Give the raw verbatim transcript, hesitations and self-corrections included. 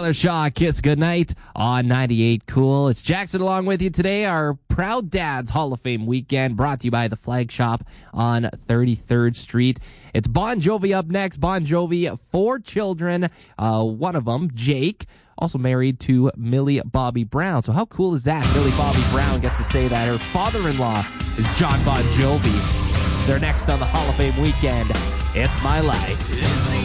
Tyler Shaw, Kiss Goodnight on ninety-eight Cool. It's Jackson along with you today. Our Proud Dads Hall of Fame weekend brought to you by the Flag Shop on thirty-third Street. It's Bon Jovi up next. Bon Jovi, four children. Uh, one of them, Jake, also married to Millie Bobby Brown. So how cool is that? Millie Bobby Brown gets to say that her father-in-law is John Bon Jovi. They're next on the Hall of Fame weekend. It's My Life.